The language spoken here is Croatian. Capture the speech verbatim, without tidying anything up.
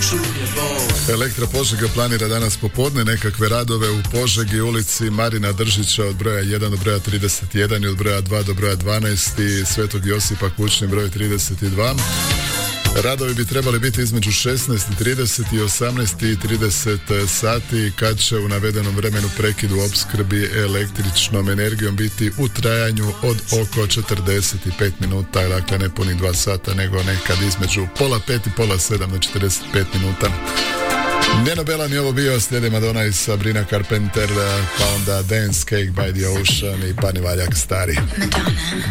Elektra Požega planira danas popodne nekakve radove u Požegi, ulici Marina Držića od broja jedan do broja trideset jedan i od broja dva do broja dvanaest i Svetog Josipa kućni broj trideset dva. Radovi bi trebali biti između šesnaest i trideset i osamnaest i trideset sati, kad će u navedenom vremenu prekid u opskrbi električnom energijom biti u trajanju od oko četrdeset pet minuta, dakle ne punih dva sata, nego nekad između pola pet i pola sedam na četrdeset pet minuta. Njeno Belan je ovo bio, slijede Madonna i Sabrina Carpenter, pa onda Dance Cake by the Ocean i Pani Valjak stari. Madonna.